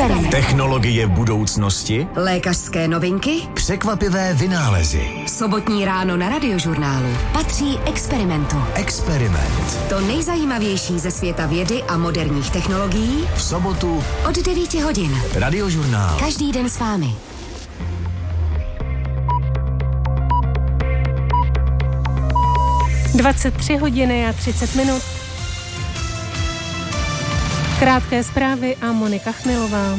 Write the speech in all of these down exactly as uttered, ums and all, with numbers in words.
experiment. Technologie budoucnosti, Lékařské novinky, překvapivé vynálezy. Sobotní ráno na Radiožurnálu patří experimentu. Experiment. To nejzajímavější ze světa vědy a moderních technologií V sobotu od devíti hodin. Radiožurnál. Každý den s vámi. dvacet tři hodiny a třicet minut. Krátké zprávy a Monika Chmilová.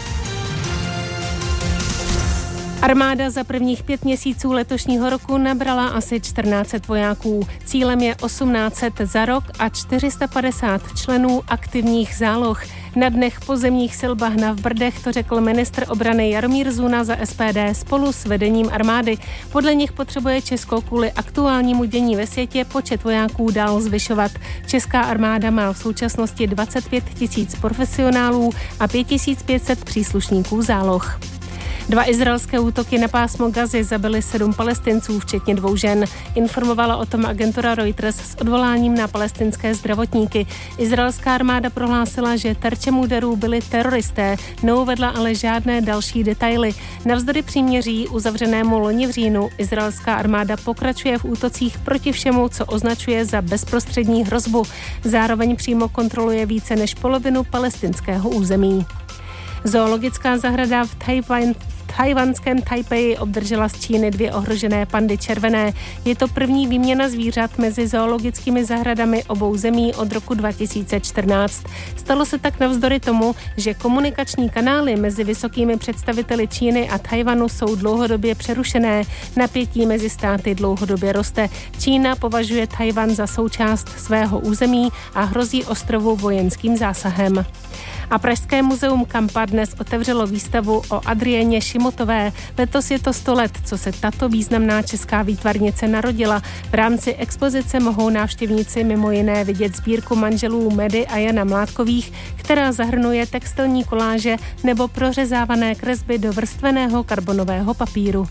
Armáda za prvních pět měsíců letošního roku nabrala asi čtrnáct set vojáků. Cílem je osmnáct set za rok a čtyři sta padesát členů aktivních záloh. Na dnech pozemních sil Bahna v Brdech to řekl ministr obrany Jaromír Zuna za S P D spolu s vedením armády. Podle nich potřebuje Česko kvůli aktuálnímu dění ve světě počet vojáků dál zvyšovat. Česká armáda má v současnosti dvacet pět tisíc profesionálů a pět tisíc pět set příslušníků záloh. Dva izraelské útoky na pásmo Gazy zabily sedm Palestinců, včetně dvou žen. Informovala o tom agentura Reuters s odvoláním na palestinské zdravotníky. Izraelská armáda prohlásila, že terčem úderů byli teroristé, neuvedla ale žádné další detaily. Navzdory příměří uzavřenému loni v říjnu izraelská armáda pokračuje v útocích proti všemu, co označuje za bezprostřední hrozbu. Zároveň přímo kontroluje více než polovinu palestinského území. Zoologická zahrada v Tajvan tajvanském Tajpeji obdržela z Číny dvě ohrožené pandy červené. Je to první výměna zvířat mezi zoologickými zahradami obou zemí od roku dva tisíce čtrnáct. Stalo se tak navzdory tomu, že komunikační kanály mezi vysokými představiteli Číny a Tajvanu jsou dlouhodobě přerušené. Napětí mezi státy dlouhodobě roste. Čína považuje Tajvan za součást svého území a hrozí ostrovu vojenským zásahem. A Pražské muzeum Kampa dnes otevřelo výstavu o Adriéně Šimotové. Letos je to sto let, co se tato významná česká výtvarnice narodila. V rámci expozice mohou návštěvníci mimo jiné vidět sbírku manželů Medy a Jana Mládkových, která zahrnuje textilní koláže nebo prořezávané kresby do vrstveného karbonového papíru.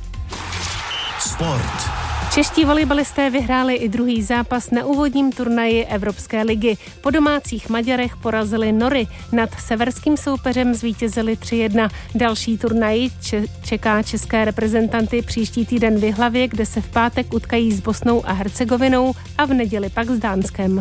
Sport. Čeští volejbalisté vyhráli i druhý zápas na úvodním turnaji Evropské ligy. Po domácích Maďarech porazili Nory. Nad severským soupeřem zvítězili tři jedna. Další turnaj čeká české reprezentanty příští týden v Jihlavě, kde se v pátek utkají s Bosnou a Hercegovinou a v neděli pak s Dánskem.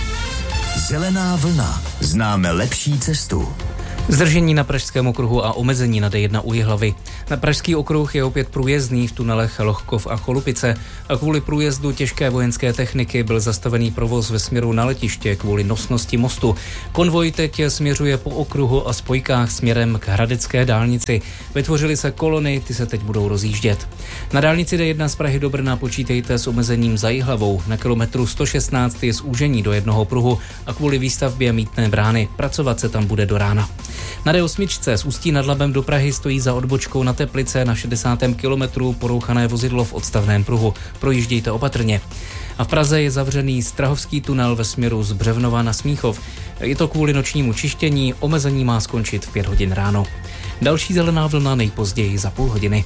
Zelená vlna. Známe lepší cestu. Zdržení na Pražském okruhu a omezení na D jedna u Jihlavy. Na Pražský okruh je opět průjezdný v tunelech Lohkov a Cholupice a kvůli průjezdu těžké vojenské techniky byl zastavený provoz ve směru na letiště kvůli nosnosti mostu. Konvoj teď směřuje po okruhu a spojkách směrem k hradecké dálnici. Vytvořily se kolony, ty se teď budou rozjíždět. Na dálnici D jedna z Prahy do Brna počítejte s omezením za Jihlavou. Na kilometru sto šestnáct je zúžení do jednoho pruhu a kvůli výstavbě mýtné brány. Pracovat se tam bude do rána. Na D osm z Ústí nad Labem do Prahy stojí za odbočkou na Teplice na šedesátém kilometru porouchané vozidlo v odstavném pruhu. Projíždějte opatrně. A v Praze je zavřený Strahovský tunel ve směru z Břevnova na Smíchov. Je to kvůli nočnímu čištění, omezení má skončit v pět hodin ráno. Další zelená vlna nejpozději za půl hodiny.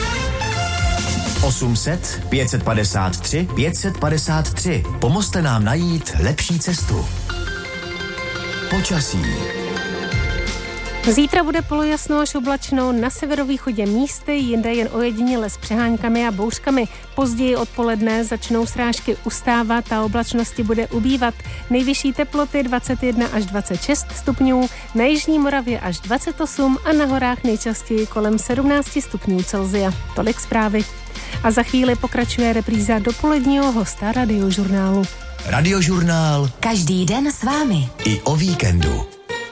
osm set, pět set padesát tři, pět set padesát tři. Pomozte nám najít lepší cestu. Počasí. Zítra bude polojasno až oblačno, na severovýchodě místy, jinde jen ojediněle s přeháňkami a bouřkami. Později odpoledne začnou srážky ustávat a oblačnosti bude ubývat. Nejvyšší teploty dvacet jedna až dvacet šest stupňů, na jižní Moravě až dvacet osm a na horách nejčastěji kolem sedmnáct stupňů Celsia. Tolik zprávy. A za chvíli pokračuje repríza dopoledního hosta Radiožurnálu. Radiožurnál. Každý den s vámi. I o víkendu.